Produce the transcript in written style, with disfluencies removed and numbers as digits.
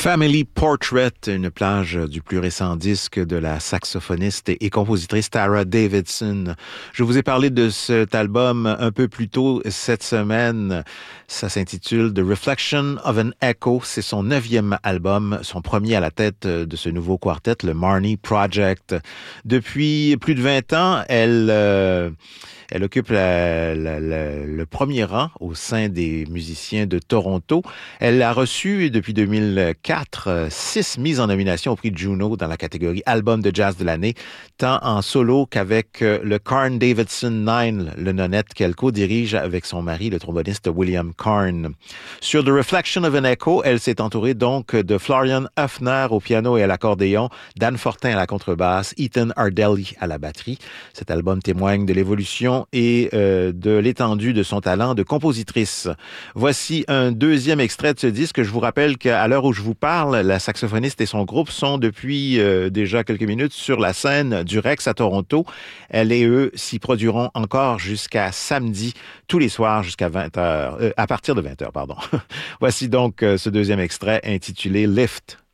Family Portrait, une plage du plus récent disque de la saxophoniste et compositrice Tara Davidson. Je vous ai parlé de cet album un peu plus tôt cette semaine. Ça s'intitule The Reflection of an Echo. C'est son 9e album, son premier à la tête de ce nouveau quartet, le Marnie Project. Depuis plus de 20 ans, elle occupe le premier rang au sein des musiciens de Toronto. Elle a reçu depuis 2004 6 mises en nomination au prix Juno dans la catégorie Album de jazz de l'année, tant en solo qu'avec le Carn Davidson 9, le nonette qu'elle co-dirige avec son mari, le tromboniste William Carn. Sur The Reflection of an Echo, elle s'est entourée donc de Florian Höfner au piano et à l'accordéon, Dan Fortin à la contrebasse, Ethan Ardelli à la batterie. Cet album témoigne de l'évolution et de l'étendue de son talent de compositrice. Voici un deuxième extrait de ce disque. Je vous rappelle qu'à l'heure où je vous parle, la saxophoniste et son groupe sont depuis déjà quelques minutes sur la scène du Rex à Toronto. Elle et eux s'y produiront encore jusqu'à samedi, tous les soirs jusqu'à 20h, à partir de 20h, pardon. Voici donc ce deuxième extrait intitulé Lift.